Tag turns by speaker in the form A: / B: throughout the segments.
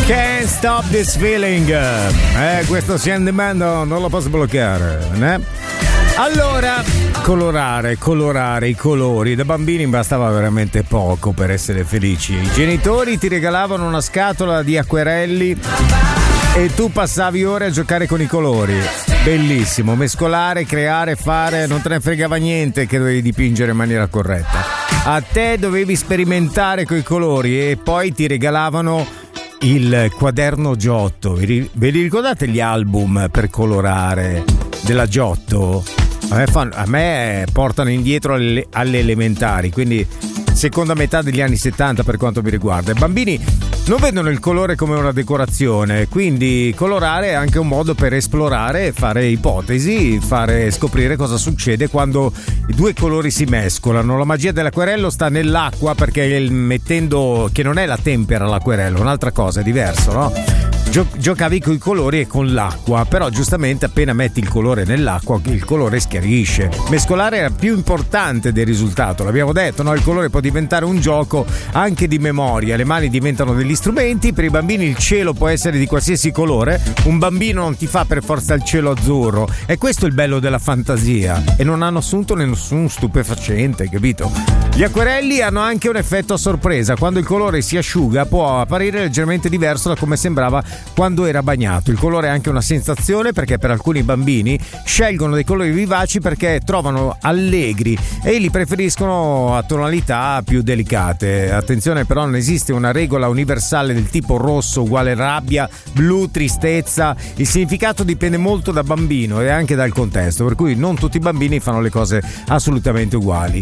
A: Can't stop this feeling. Questo sentimento non lo posso bloccare, né? Allora, colorare i colori. Da bambini bastava veramente poco per essere felici. I genitori ti regalavano una scatola di acquerelli e tu passavi ore a giocare con i colori. Bellissimo, mescolare, creare, fare, non te ne fregava niente che dovevi dipingere in maniera corretta. A te dovevi sperimentare coi colori e poi ti regalavano il quaderno Giotto. Ve li ricordate gli album per colorare della Giotto? A me portano indietro alle elementari, quindi seconda metà degli anni 70 per quanto mi riguarda. I bambini non vedono il colore come una decorazione, quindi colorare è anche un modo per esplorare, fare ipotesi, fare scoprire cosa succede quando i due colori si mescolano. La magia dell'acquerello sta nell'acqua, perché mettendo, che non è la tempera l'acquerello, è un'altra cosa, è diverso, no? Giocavi con i colori e con l'acqua, però giustamente appena metti il colore nell'acqua il colore schiarisce. Mescolare era più importante del risultato, l'abbiamo detto, no? Il colore può diventare un gioco anche di memoria, le mani diventano degli strumenti. Per i bambini il cielo può essere di qualsiasi colore, un bambino non ti fa per forza il cielo azzurro, e questo è il bello della fantasia, e non hanno assunto nessun stupefacente, capito? Gli acquerelli hanno anche un effetto a sorpresa: quando il colore si asciuga può apparire leggermente diverso da come sembrava quando era bagnato. Il colore è anche una sensazione, perché per alcuni bambini scelgono dei colori vivaci perché trovano allegri e li preferiscono a tonalità più delicate. Attenzione però, non esiste una regola universale del tipo rosso uguale rabbia, blu tristezza. Il significato dipende molto da bambino e anche dal contesto, per cui non tutti i bambini fanno le cose assolutamente uguali.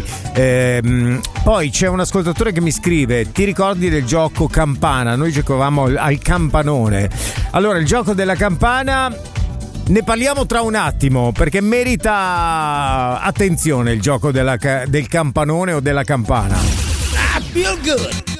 A: Poi c'è un ascoltatore che mi scrive: ti ricordi del gioco campana? Noi giocavamo al campanone. Allora, il gioco della campana ne parliamo tra un attimo, perché merita attenzione il gioco del campanone o della campana.
B: I feel good.